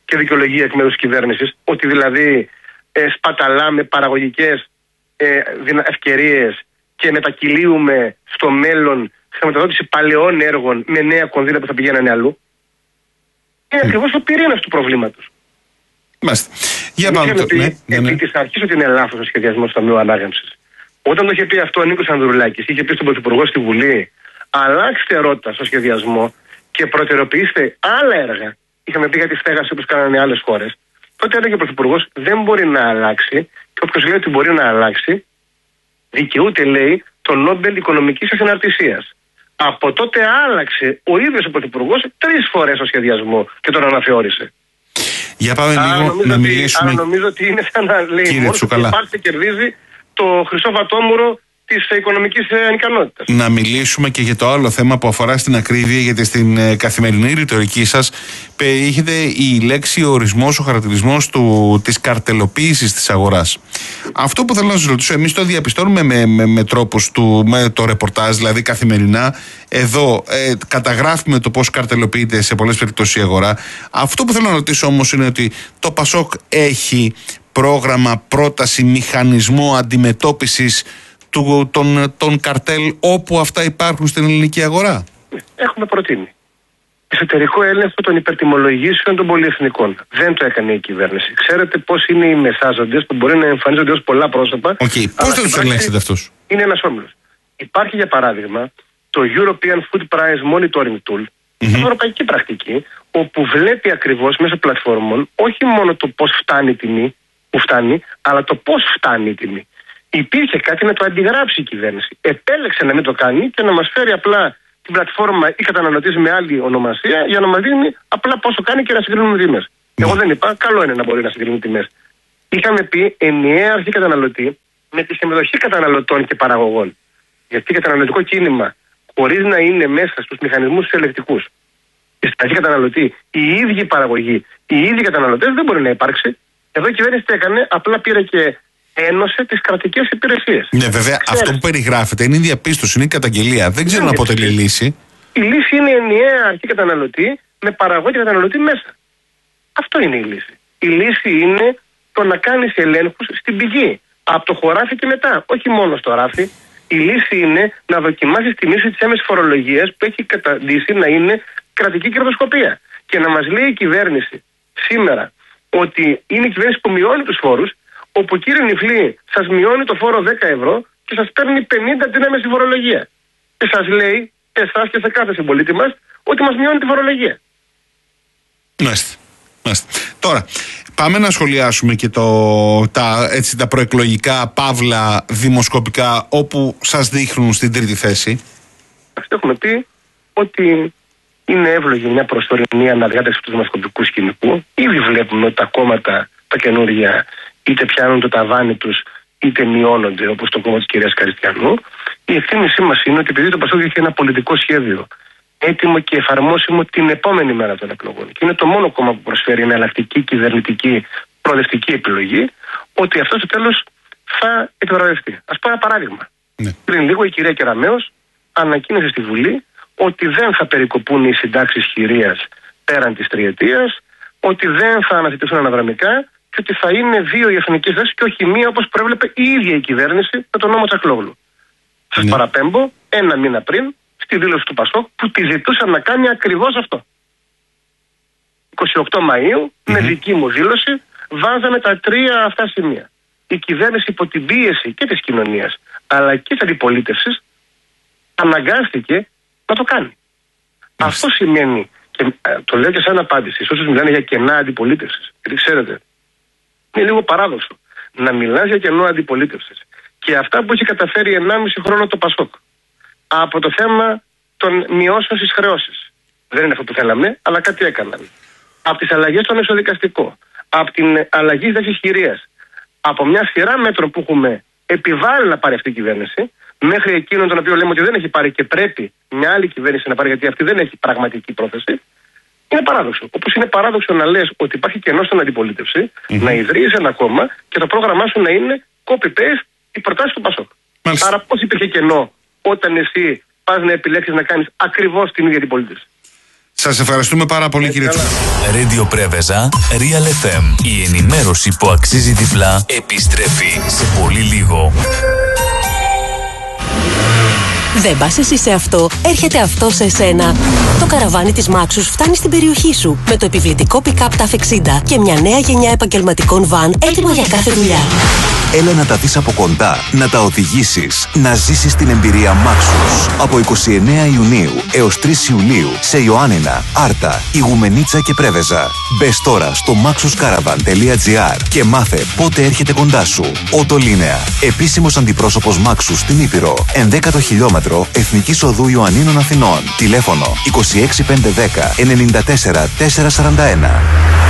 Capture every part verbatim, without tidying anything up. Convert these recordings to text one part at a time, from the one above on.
και δικαιολογία εκ μέρους της κυβέρνησης, ότι δηλαδή ε, σπαταλάμε παραγωγικές ε, ευκαιρίες και μετακυλίουμε στο μέλλον χρηματοδότηση παλαιών έργων με νέα κονδύλια που θα πηγαίνανε αλλού. Είναι mm. ακριβώς ο πυρήνας του προβλήματος. Μάλιστα. Για πάμε το. Ναι, ναι, ναι. Επί της αρχής ότι είναι λάθος ο σχεδιασμός του Ταμείου Ανάκαμψης. Όταν το είχε πει αυτό ο Νίκος Ανδρουλάκης, είχε πει στον Πρωθυπουργό στη Βουλή, αλλάξτε ρότα στο σχεδιασμό και προτεραιοποιήστε άλλα έργα. Είχαμε πει για τη στέγαση όπως κάνανε άλλες χώρες. Τότε έλεγε ο Πρωθυπουργός, δεν μπορεί να αλλάξει, και όποιος λέει ότι μπορεί να αλλάξει, δικαιούται, λέει, το Νόμπελ Οικονομικής Ασυναρτησίας. Από τότε άλλαξε ο ίδιος ο Πρωθυπουργός τρεις φορές το σχεδιασμό και τον αναθεώρησε. Για πάμε λίγο να ότι, μιλήσουμε. Άρα νομίζω ότι είναι σαν να λέει μόνο ότι υπάρχει και κερδίζει το χρυσό βατόμουρο της οικονομικής ανικανότητας. Να μιλήσουμε και για το άλλο θέμα που αφορά στην ακρίβεια, γιατί στην ε, καθημερινή ρητορική σας περιείχεται η λέξη, ο ορισμός, ο χαρακτηρισμός του, της καρτελοποίησης της αγοράς. Αυτό που θέλω να σας ρωτήσω, εμείς το διαπιστώνουμε με, με, με τρόπους του, με το ρεπορτάζ, δηλαδή καθημερινά. Εδώ ε, καταγράφουμε το πώς καρτελοποιείται σε πολλές περιπτώσεις η αγορά. Αυτό που θέλω να ρωτήσω όμως είναι ότι το ΠΑΣΟΚ έχει πρόγραμμα, πρόταση, μηχανισμό αντιμετώπισης του, των, των καρτέλ όπου αυτά υπάρχουν στην ελληνική αγορά. Έχουμε προτείνει εσωτερικό έλεγχο των υπερτιμολογήσεων των πολυεθνικών. Δεν το έκανε η κυβέρνηση. Ξέρετε πώς είναι οι μεσάζοντες που μπορεί να εμφανίζονται ως πολλά πρόσωπα. Okay. Πώς θα τους ελέγξετε αυτούς? Είναι ένας όμιλος. Υπάρχει για παράδειγμα το European Food Price Monitoring Tool, mm-hmm. ευρωπαϊκή πρακτική, όπου βλέπει ακριβώς μέσω πλατφόρμων όχι μόνο το πώς φτάνει η τιμή, που φτάνει, αλλά το πώς φτάνει η τιμή. Υπήρχε κάτι να το αντιγράψει η κυβέρνηση. Επέλεξε να μην το κάνει και να μας φέρει απλά την πλατφόρμα ή καταναλωτής με άλλη ονομασία για να μας δίνει απλά πόσο κάνει και να συγκρίνουμε τιμές. Mm. Εγώ δεν είπα, καλό είναι να μπορεί να συγκρίνουμε τιμές. Είχαμε πει ενιαία αρχή καταναλωτή με τη συμμετοχή καταναλωτών και παραγωγών. Γιατί καταναλωτικό κίνημα, χωρίς να είναι μέσα στους μηχανισμούς τους ελεκτικούς, και στην αρχή καταναλωτή, οι ίδιοι παραγωγοί, οι ίδιοι καταναλωτές, δεν μπορεί να υπάρξει. Εδώ η κυβέρνηση τι έκανε, απλά πήρε και ένωσε τις κρατικές υπηρεσίες. Ναι, βέβαια, Ξέρεις. αυτό που περιγράφεται είναι η διαπίστωση, είναι η καταγγελία. Δεν ξέρω να αποτελεί λύση. Η λύση είναι ενιαία αρχή καταναλωτή με παραγωγή και καταναλωτή μέσα. Αυτό είναι η λύση. Η λύση είναι το να κάνεις ελέγχους στην πηγή. Από το χωράφι και μετά. Όχι μόνο στο ράφι. Η λύση είναι να δοκιμάσεις τη μείωση της έμεσης φορολογίας που έχει καταντήσει να είναι κρατική κερδοσκοπία. Και να μας λέει η κυβέρνηση σήμερα ότι είναι η κυβέρνηση που μειώνει τους φόρους, όπου κύριε Νιφλή σας μειώνει το φόρο δέκα ευρώ και σας παίρνει πενήντα την έμεση φορολογία. Και σας λέει, εσάς και σε κάθε συμπολίτη μας, ότι μας μειώνει τη φορολογία. Μάλιστα. Τώρα, πάμε να σχολιάσουμε και το, τα, έτσι, τα προεκλογικά παύλα δημοσκοπικά όπου σας δείχνουν στην τρίτη θέση. Αυτό έχουμε πει ότι είναι εύλογη μια προσωρινή αναδιάταξη του δημοσκοπικού σκηνικού. Ήδη βλέπουμε ότι τα κόμματα, τα καινούργια, είτε πιάνουν το ταβάνι τους, είτε μειώνονται, όπως το κόμμα της κυρίας Καριστιανού. Η εκτίμησή μας είναι ότι επειδή το ΠΑΣΟΚ έχει ένα πολιτικό σχέδιο έτοιμο και εφαρμόσιμο την επόμενη μέρα των εκλογών, και είναι το μόνο κόμμα που προσφέρει εναλλακτική κυβερνητική προοδευτική επιλογή, ότι αυτό στο τέλος θα επιβραβευτεί. Ας πω ένα παράδειγμα. Ναι. Πριν λίγο η κυρία Κεραμέως ανακοίνωσε στη Βουλή ότι δεν θα περικοπούν οι συντάξεις χειρίας πέραν της τριετίας, ότι δεν θα αναζητηθούν αναδραμικά και ότι θα είναι δύο οι εθνικές θέσεις και όχι μία, όπως προέβλεπε η ίδια η κυβέρνηση με τον νόμο Τσακλόγλου. Σας ναι. παραπέμπω ένα μήνα πριν στη δήλωση του ΠΑΣΟΚ που τη ζητούσαν να κάνει ακριβώς αυτό. είκοσι οκτώ Μαΐου, mm-hmm. με δική μου δήλωση, βάζαμε τα τρία αυτά σημεία. Η κυβέρνηση υπό την πίεση και της κοινωνίας αλλά και της αντιπολίτευσης αναγκάστηκε να το κάνει. Mm-hmm. Αυτό σημαίνει, και ε, το λέω και σαν απάντηση, όσους μιλάνε για κενά αντιπολίτευσης. Γιατί ξέρετε, είναι λίγο παράδοξο να μιλάς για κενό αντιπολίτευσης και αυτά που έχει καταφέρει ενάμιση χρόνο το ΠΑΣΟΚ από το θέμα των μειώσεων στις χρεώσεις. Δεν είναι αυτό που θέλαμε, αλλά κάτι έκαναν. Από τις αλλαγές στον εσωδικαστικό, από την αλλαγή σύνταξης χειρίας, από μια σειρά μέτρων που έχουμε επιβάλει να πάρει αυτή η κυβέρνηση, μέχρι εκείνον τον οποίο λέμε ότι δεν έχει πάρει και πρέπει μια άλλη κυβέρνηση να πάρει, γιατί αυτή δεν έχει πραγματική πρόθεση, είναι παράδοξο. Όπως είναι παράδοξο να λες ότι υπάρχει κενό στην αντιπολίτευση, mm-hmm. να ιδρύεις ένα κόμμα και το πρόγραμμά σου να είναι copy-paste οι προτάσεις του ΠΑΣΟΚ. Μάλιστα. Άρα πώς υπήρχε κενό όταν εσύ πας να επιλέξεις να κάνεις ακριβώς την ίδια αντιπολίτευση? Σας ευχαριστούμε πάρα πολύ, κύριε Τσούκο. Radio Πρέβεζα, Real εφ εμ. Η ενημέρωση που αξίζει διπλά επιστρέφει σε πολύ λίγο. Δεν πας εσύ σε αυτό, έρχεται αυτό σε εσένα. Το καραβάνι της Maxus φτάνει στην περιοχή σου με το επιβλητικό pick-up ταφ εξήντα και μια νέα γενιά επαγγελματικών βαν έτοιμα για κάθε δουλειά. Έλα να τα δεις από κοντά, να τα οδηγήσεις, να ζήσεις την εμπειρία Maxus. Από εικοστή ενάτη Ιουνίου έως τρεις Ιουλίου σε Ιωάννινα, Άρτα, Ιγουμενίτσα και Πρέβεζα. Μπες τώρα στο maxus caravan τελεία gr και μάθε πότε έρχεται κοντά σου. Οτολίνεα, επίσημος αντιπρόσωπος Maxus στην Ήπειρο, ενδέκατο χιλιόμετρο Εθνικής Οδού Ιωαννίνων Αθηνών. Τηλέφωνο είκοσι έξι πεντακόσια δέκα ενενήντα τέσσερα τετρακόσια σαράντα ένα.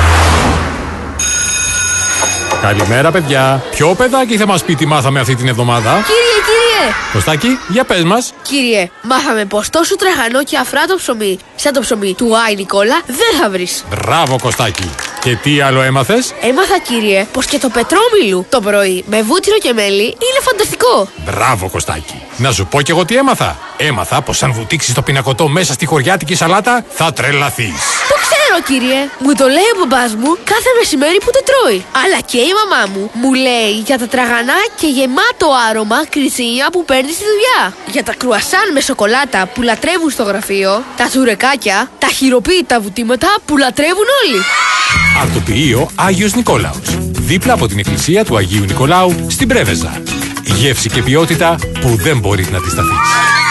Καλημέρα, παιδιά. Ποιο παιδάκι θα μας πει τι μάθαμε αυτή την εβδομάδα? Κύριε, κύριε! Κωστάκη, για πες μας. Κύριε, μάθαμε πως τόσο τραχανό και αφράτο ψωμί, σαν το ψωμί του Άι Νικόλα, δεν θα βρεις. Μπράβο, Κωστάκη. Και τι άλλο έμαθες? Έμαθα, κύριε, πως και το πετρόμιλου το πρωί με βούτυρο και μέλι είναι φανταστικό. Μπράβο, Κωστάκη. Να σου πω κι εγώ τι έμαθα. Έμαθα πως αν βουτήξεις το πινακωτό μέσα στη χωριάτικη σαλάτα, θα τρελαθείς. Το ξέρω, κύριε. Μου το λέει ο μπαμπάς μου κάθε μεσημέρι που το τρώει. Αλλά και η μαμά μου μου λέει για τα τραγανά και γεμάτο άρωμα κρυτσίνια που παίρνει στη δουλειά. Για τα κρουασάν με σοκολάτα που λατρεύουν στο γραφείο. Τα τσουρεκάκια, τα χειροποίητα βουτήματα που λατρεύουν όλοι. Αρτοποιείο Άγιος Νικόλαος. Δίπλα από την εκκλησία του Αγίου Νικολάου στην Πρέβεζα. Γεύση και ποιότητα που δεν μπορείς να τη σταθείς.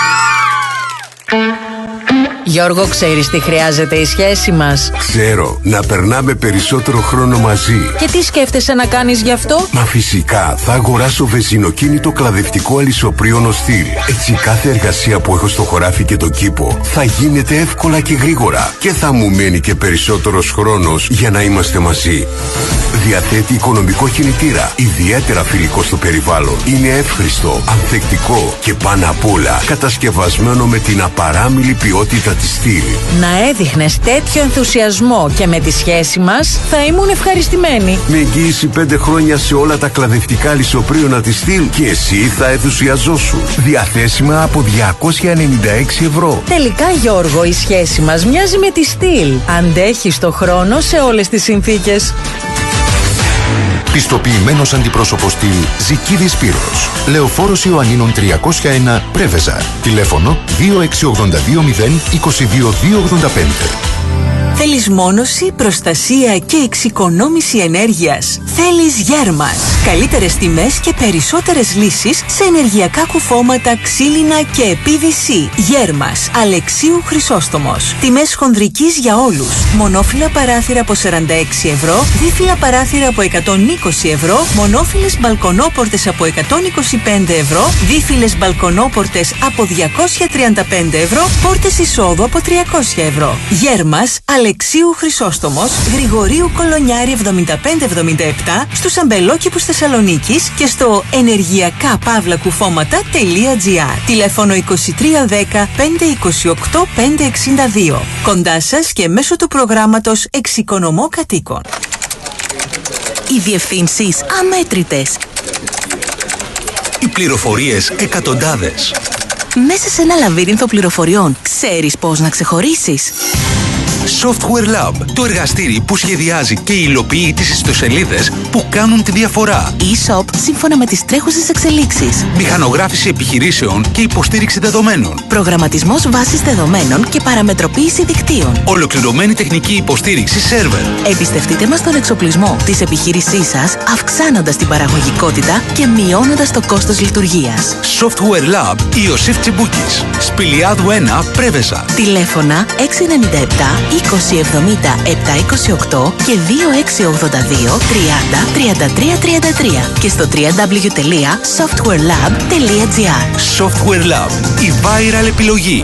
Γιώργο, ξέρεις τι χρειάζεται η σχέση μας? Ξέρω, να περνάμε περισσότερο χρόνο μαζί. Και τι σκέφτεσαι να κάνεις γι' αυτό? Μα φυσικά, θα αγοράσω βενζινοκίνητο κλαδευτικό αλυσοπρίωνο στυλ. Έτσι κάθε εργασία που έχω στο χωράφι και το κήπο θα γίνεται εύκολα και γρήγορα. Και θα μου μένει και περισσότερος χρόνος για να είμαστε μαζί. Διαθέτει οικονομικό κινητήρα, ιδιαίτερα φιλικό στο περιβάλλον. Είναι εύχριστο, ανθεκτικό και πάνω απ' όλα κατασκευασμένο με την απαράμιλη ποιότητα της στυλ. Να έδειχνες τέτοιο ενθουσιασμό και με τη σχέση μας θα ήμουν ευχαριστημένη. Με εγγύηση πέντε χρόνια σε όλα τα κλαδευτικά λησοπρίωνα της στυλ και εσύ θα ενθουσιαζόσου. Διαθέσιμα από διακόσια ενενήντα έξι ευρώ. Τελικά, Γιώργο, η σχέση μας μοιάζει με τη στυλ. Αντέχεις το χρόνο σε όλες τις συνθήκες. Πιστοποιημένος αντιπρόσωπος στυλ Ζικίδης Σπύρος. Λεωφόρος Ιωαννίνων τριακόσια ένα Πρέβεζα. Τηλέφωνο δύο έξι ογδόντα δύο μηδέν είκοσι δύο δύο ογδόντα πέντε. Θέλεις μόνωση, προστασία και εξοικονόμηση ενέργειας? Θέλεις Γέρμας. Καλύτερες τιμές και περισσότερες λύσεις σε ενεργειακά κουφώματα, ξύλινα και πι βι σι. Γέρμας. Αλεξίου Χρυσόστομος. Τιμές χονδρικής για όλους. Μονόφυλλα παράθυρα από σαράντα έξι ευρώ, δίφυλλα παράθυρα από εκατόν είκοσι ευρώ, μονόφυλλες μπαλκονόπορτες από εκατόν είκοσι πέντε ευρώ, δίφυλλες μπαλκονόπορτες από διακόσια τριάντα πέντε ευρώ, πόρτες εισόδου από τριακόσια ευρώ. Γέρμας. Αλεξίου Χρυσόστομος, Γρηγορίου Κολονιάρη εβδομήντα πέντε εβδομήντα επτά, στους αμπελόκηπους Θεσσαλονίκης και στο ενεργειακά παύλα κουφώματα τελεία τζι άρ. Τηλέφωνο είκοσι τρία δέκα πέντε είκοσι οκτώ πέντε εξήντα δύο. Κοντά σας και μέσω του προγράμματος Εξοικονομώ Κατοίκων. Οι διευθύνσεις αμέτρητες. Οι πληροφορίες εκατοντάδες. Μέσα σε ένα λαβύρινθο πληροφοριών, ξέρεις πώς να ξεχωρίσεις? Software Lab, το εργαστήρι που σχεδιάζει και υλοποιεί τις ιστοσελίδες που κάνουν τη διαφορά. E-shop σύμφωνα με τις τρέχουσες εξελίξεις. Μηχανογράφηση επιχειρήσεων και υποστήριξη δεδομένων. Προγραμματισμός βάσης δεδομένων και παραμετροποίηση δικτύων. Ολοκληρωμένη τεχνική υποστήριξη σερβερ. Εμπιστευτείτε μας τον εξοπλισμό της επιχείρησής σας, αυξάνοντας την παραγωγικότητα και μειώνοντας το κόστος λειτουργίας. Software Lab Ιωσήφ Τσιμπούκης. Σπηλιάδου ένα, Πρέβεζα. Τηλέφωνα έξι εννιά επτά είκοσι εβδομήντα επτακόσια είκοσι οκτώ και δύο έξι ογδόντα δύο τριάντα τριάντα τρία τριάντα τρία και στο double-u double-u double-u τελεία software lab τελεία τζι άρ. Software Lab, η viral επιλογή.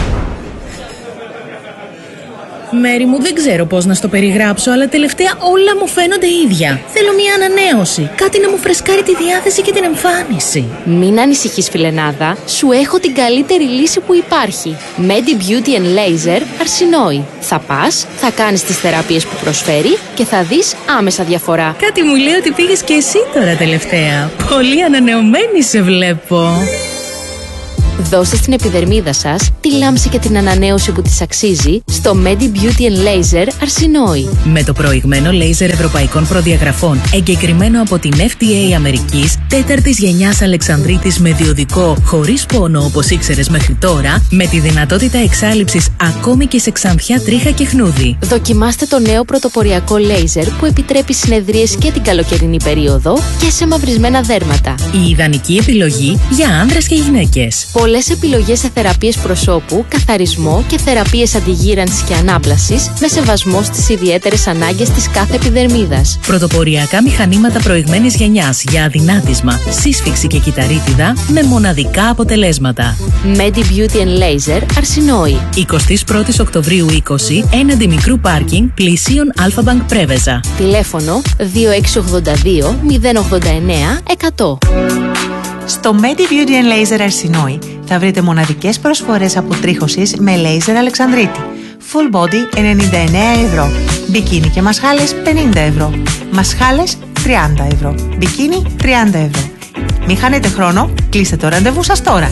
Μέρη μου, δεν ξέρω πώς να στο περιγράψω, αλλά τελευταία όλα μου φαίνονται ίδια. Θέλω μια ανανέωση. Κάτι να μου φρεσκάρει τη διάθεση και την εμφάνιση. Μην ανησυχείς, φιλενάδα. Σου έχω την καλύτερη λύση που υπάρχει. Medi Beauty and Laser Αρσινόη. Θα πας, θα κάνεις τις θεραπείες που προσφέρει και θα δεις άμεσα διαφορά. Κάτι μου λέει ότι πήγες και εσύ τώρα τελευταία. Πολύ ανανεωμένη σε βλέπω. Δώστε στην επιδερμίδα σας τη λάμψη και την ανανέωση που της αξίζει στο Medi Beauty and Laser Αρσινόη. Με το προηγμένο λέιζερ ευρωπαϊκών προδιαγραφών, εγκεκριμένο από την εφ ντι έι Αμερικής, τέταρτης γενιάς Αλεξανδρίτης με διοδικό χωρίς πόνο όπως ήξερες μέχρι τώρα, με τη δυνατότητα εξάλειψης ακόμη και σε ξανθιά, τρίχα και χνούδι. Δοκιμάστε το νέο πρωτοποριακό λέιζερ που επιτρέπει συνεδρίες και την καλοκαιρινή περίοδο και σε μαυρισμένα δέρματα. Η ιδανική επιλογή για άνδρες και γυναίκες. Πολλές επιλογές σε θεραπείες προσώπου, καθαρισμό και θεραπείες αντιγύρανσης και ανάπλασης με σεβασμό στις ιδιαίτερες ανάγκες της κάθε επιδερμίδας. Πρωτοποριακά μηχανήματα προηγμένης γενιάς για αδυνάτισμα, σύσφυξη και κυταρίτιδα με μοναδικά αποτελέσματα. Medi Beauty and Laser Αρσινόη. εικοστή πρώτη Οκτωβρίου είκοσι, έναντι μικρού πάρκινγκ, πλησίον Alpha Bank Πρέβεζα. Τηλέφωνο δύο έξι ογδόντα δύο μηδέν ογδόντα εννέα εκατό. Στο Medi Beauty and Laser Αρσινόη θα βρείτε μοναδικές προσφορές αποτρίχωσης με λέιζερ Αλεξανδρίτη. Full body ενενήντα εννέα ευρώ. Μπικίνι και μασχάλες πενήντα ευρώ. Μασχάλες τριάντα ευρώ. Μπικίνι τριάντα ευρώ. Μην χάνετε χρόνο, κλείστε το ραντεβού σας τώρα.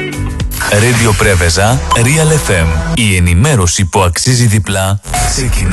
Radio Πρέβεζα, Real εφ εμ. Η ενημέρωση που αξίζει διπλά ξεκινά